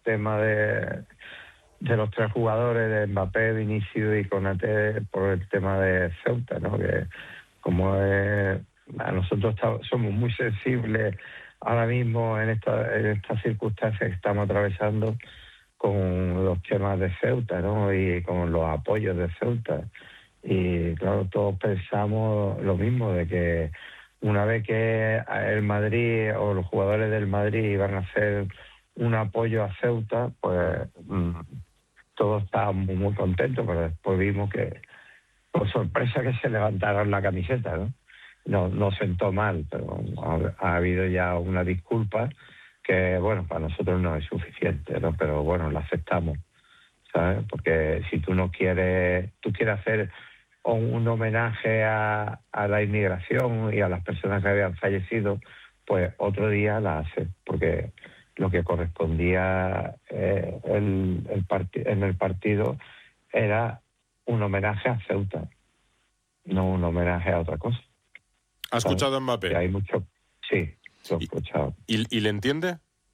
tema de los 3 jugadores, de Mbappé, Vinicius y Konaté, por el tema de Ceuta, ¿no? Que como a nosotros somos muy sensibles ahora mismo en estas circunstancias que estamos atravesando con los temas de Ceuta, ¿no? Y con los apoyos de Ceuta. Y claro, todos pensamos lo mismo, de que una vez que el Madrid o los jugadores del Madrid iban a hacer un apoyo a Ceuta, pues todos estábamos muy contentos, pero después vimos que, por sorpresa, que se levantaron la camiseta, ¿no? No sentó mal, pero ha habido ya una disculpa que, bueno, para nosotros no es suficiente, ¿no? Pero bueno, la aceptamos, ¿sabes? Porque si tú quieres hacer un homenaje a la inmigración y a las personas que habían fallecido, pues otro día la haces, porque lo que correspondía en el partido era un homenaje a Ceuta, no un homenaje a otra cosa. ¿Ha escuchado a Mbappé? Que hay mucho... Sí, lo he escuchado. ¿Y le entiende?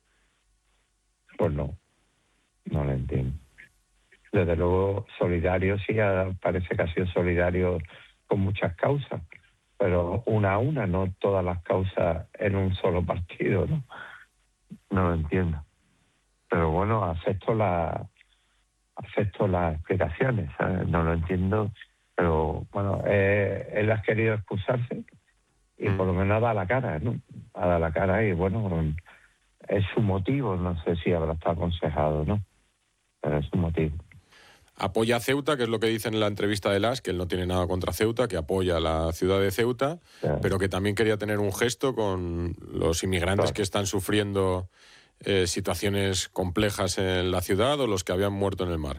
Pues no lo entiendo. Desde luego, solidario sí, parece que ha sido solidario con muchas causas, pero una a una, no todas las causas en un solo partido, ¿no? No lo entiendo. Pero bueno, acepto las explicaciones, ¿sabes? No lo entiendo, pero bueno, él ha querido excusarse y por lo menos ha dado la cara, ¿no? Ha dado la cara y bueno, es su motivo, no sé si habrá estado aconsejado, ¿no? Pero es su motivo. Apoya a Ceuta, que es lo que dice en la entrevista de Las, que él no tiene nada contra Ceuta, que apoya a la ciudad de Ceuta, pero que también quería tener un gesto con los inmigrantes que están sufriendo situaciones complejas en la ciudad o los que habían muerto en el mar.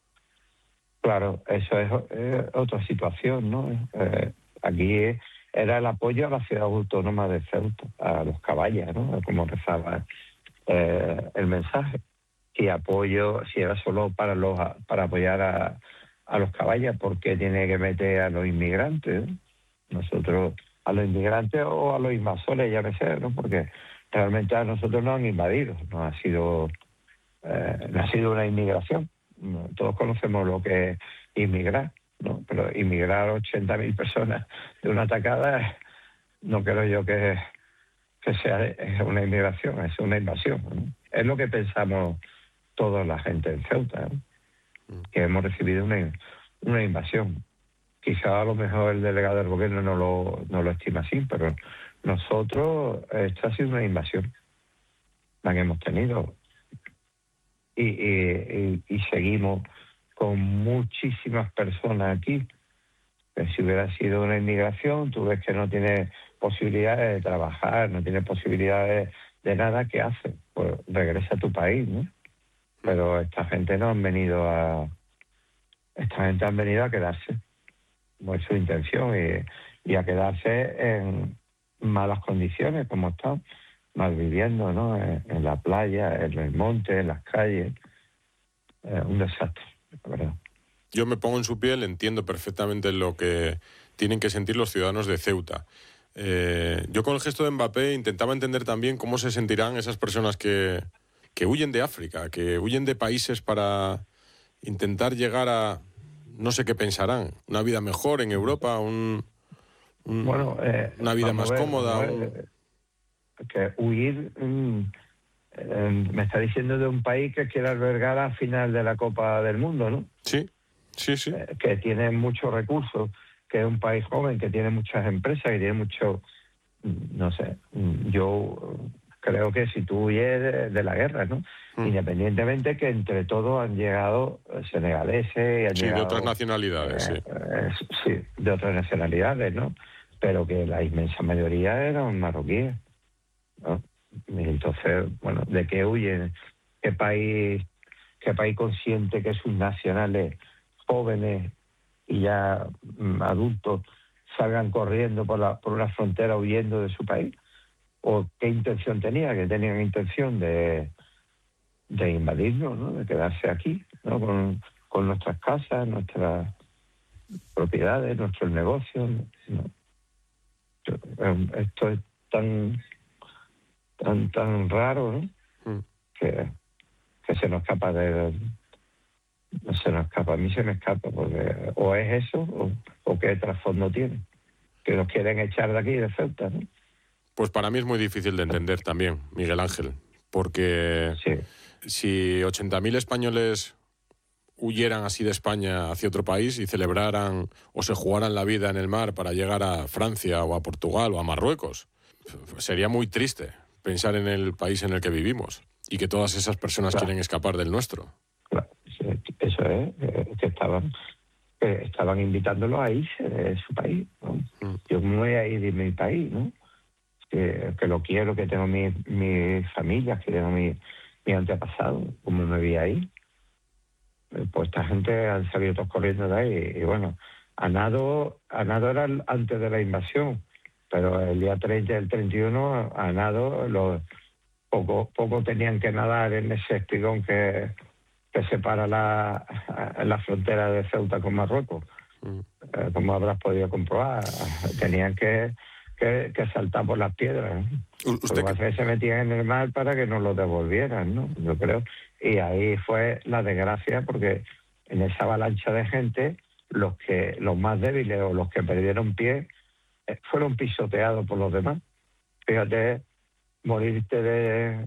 Claro, eso es otra situación, ¿no? Aquí era el apoyo a la ciudad autónoma de Ceuta, a los caballas, ¿no? Como rezaba el mensaje. Si era solo para apoyar a los caballas, ¿por qué tiene que meter a los inmigrantes, ¿no? Nosotros, a los inmigrantes o a los invasores, ya me sé, ¿no? Porque realmente a nosotros nos han invadido, no ha sido una inmigración. Todos conocemos lo que es inmigrar, ¿no? Pero inmigrar 80.000 personas de una tacada, no creo yo que sea una inmigración, es una invasión, ¿no? Es lo que pensamos toda la gente en Ceuta, ¿no? Que hemos recibido una invasión. Quizá a lo mejor el delegado del gobierno no lo estima así, pero nosotros, esta ha sido una invasión la que hemos tenido. Y seguimos con muchísimas personas aquí. Si hubiera sido una inmigración, tú ves que no tiene posibilidades de trabajar, no tiene posibilidades de nada, ¿qué hace? Pues regresa a tu país, ¿no? Pero esta gente han venido a quedarse, como es su intención, y a quedarse en malas condiciones, como están, mal viviendo, ¿no? En la playa, en el monte, en las calles. Un desastre, la verdad. Yo me pongo en su piel, entiendo perfectamente lo que tienen que sentir los ciudadanos de Ceuta. Yo con el gesto de Mbappé intentaba entender también cómo se sentirán esas personas que huyen de África, que huyen de países para intentar llegar a, no sé qué pensarán, una vida mejor en Europa, una vida más cómoda. Que huir, me está diciendo de un país que quiere albergar la final de la Copa del Mundo, ¿no? Sí. Que tiene muchos recursos, que es un país joven, que tiene muchas empresas, que tiene mucho, no sé, yo creo que si tú huyes de la guerra, ¿no? Independientemente que entre todos han llegado senegaleses y han llegado... de otras nacionalidades, sí, de otras nacionalidades, ¿no? Pero que la inmensa mayoría eran marroquíes, ¿no? Y entonces, bueno, ¿de qué huyen? ¿Qué país consiente que sus nacionales jóvenes y ya adultos salgan corriendo por una frontera huyendo de su país? ¿O qué intención tenía? Que tenían intención de invadirnos, ¿no? De quedarse aquí, ¿no? Con nuestras casas, nuestras propiedades, nuestros negocios, ¿no? Esto es tan raro, ¿no? Que que se nos escapa no se nos escapa, a mí se me escapa, porque o es eso o qué trasfondo tiene, que nos quieren echar de aquí, de Ceuta, ¿no? Pues para mí es muy difícil de entender también, Miguel Ángel, porque Sí. si 80.000 españoles huyeran así de España hacia otro país y celebraran o se jugaran la vida en el mar para llegar a Francia o a Portugal o a Marruecos, sería muy triste pensar en el país en el que vivimos y que todas esas personas Claro. quieren escapar del nuestro. Claro, sí, eso es, que estaban invitándolos a irse de su país, ¿no? Yo me voy a ir de mi país, ¿no? Que lo quiero, que tengo mi familia, que tengo mi antepasado, como me vi ahí. Pues esta gente han salido todos corriendo de ahí. Y bueno, a nado era antes de la invasión, pero el día 30 y el 31, a nado, poco tenían que nadar en ese espigón que separa la frontera de Ceuta con Marruecos. Como habrás podido comprobar, tenían que saltar por las piedras, ¿no? Lo que pasa es que se metían en el mar para que nos lo devolvieran, ¿no? Yo creo. Y ahí fue la desgracia, porque en esa avalancha de gente, los más débiles o los que perdieron pie fueron pisoteados por los demás. Fíjate, morirte de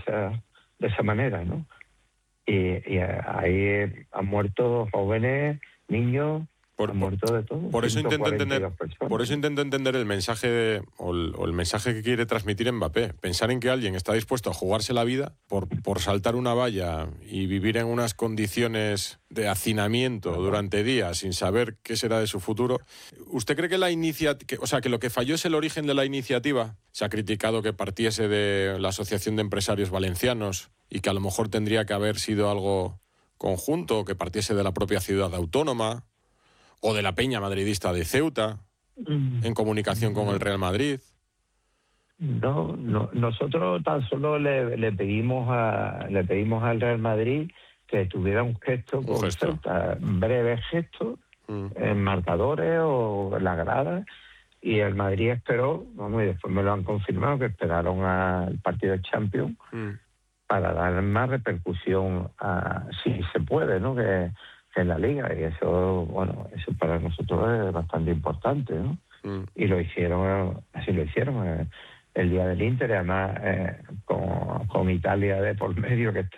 esa manera, ¿no? Y ahí han muerto jóvenes, niños, han muerto de todo. Por eso intento entender el mensaje o el mensaje que quiere transmitir Mbappé. Pensar en que alguien está dispuesto a jugarse la vida por saltar una valla y vivir en unas condiciones de hacinamiento durante días sin saber qué será de su futuro. ¿Usted cree que que lo que falló es el origen de la iniciativa? Se ha criticado que partiese de la Asociación de Empresarios Valencianos y que a lo mejor tendría que haber sido algo conjunto, que partiese de la propia ciudad autónoma o de la peña madridista de Ceuta, en comunicación con el Real Madrid. No, nosotros tan solo le pedimos al Real Madrid que tuviera un gesto con Ceuta, breve gesto, en marcadores o en la grada, y el Madrid esperó, y después me lo han confirmado, que esperaron al partido de Champions para dar más repercusión si se puede, ¿no? Que en la liga, y eso para nosotros es bastante importante, ¿no? Y así lo hicieron el día del Inter, además con Italia de por medio, que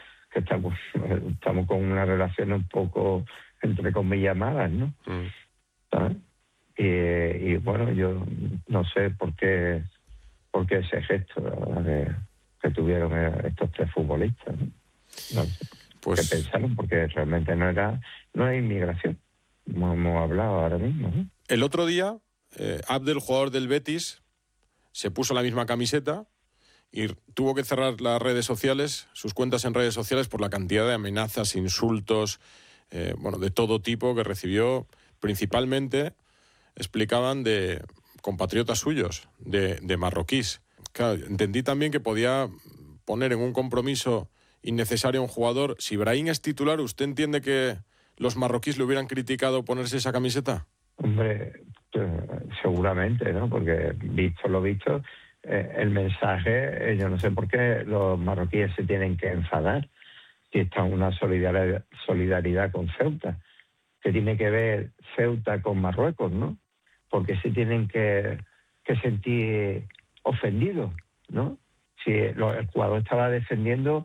estamos con una relación un poco, entre comillas, malas, ¿no? ¿Sabes? Y bueno, yo no sé por qué ese gesto, la verdad, que tuvieron estos tres futbolistas, ¿no? No sé. Que pensaron, porque realmente no era inmigración, como hemos hablado ahora mismo, ¿no? El otro día, Abdel, jugador del Betis, se puso la misma camiseta y tuvo que cerrar las redes sociales, sus cuentas en redes sociales, por la cantidad de amenazas, insultos, de todo tipo que recibió, principalmente, explicaban, de compatriotas suyos, de marroquíes. Claro, entendí también que podía poner en un compromiso innecesario a un jugador. Si Brahim es titular, ¿usted entiende que los marroquíes le hubieran criticado ponerse esa camiseta? Hombre, seguramente, ¿no? Porque visto lo visto, el mensaje, yo no sé por qué los marroquíes se tienen que enfadar si está una solidaridad con Ceuta. ¿Qué tiene que ver Ceuta con Marruecos, no? Porque se tienen que sentir ofendidos, ¿no? Si el jugador estaba defendiendo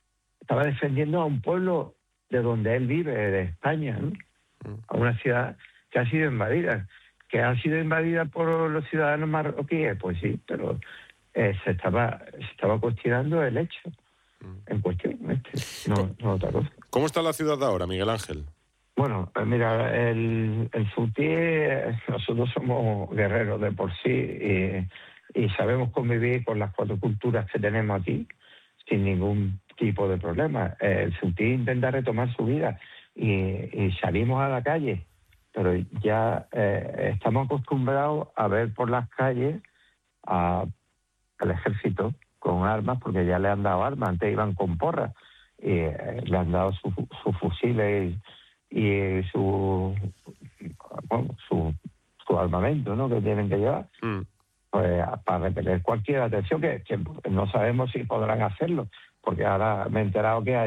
a un pueblo de donde él vive, de España, ¿no? A una ciudad que ha sido invadida. ¿Que ha sido invadida por los ciudadanos marroquíes? Pues sí, pero se estaba cuestionando el hecho en cuestión, no otra cosa. ¿Cómo está la ciudad ahora, Miguel Ángel? Bueno, mira, el Ceutí, nosotros somos guerreros de por sí y sabemos convivir con las cuatro culturas que tenemos aquí sin ningún tipo de problema. El Ceutí intenta retomar su vida y salimos a la calle, pero ya estamos acostumbrados a ver por las calles al ejército con armas, porque ya le han dado armas. Antes iban con porras y le han dado sus fusiles y su armamento, ¿no?, que tienen que llevar, pues, para repeler cualquier atención, que no sabemos si podrán hacerlo, porque ahora me he enterado que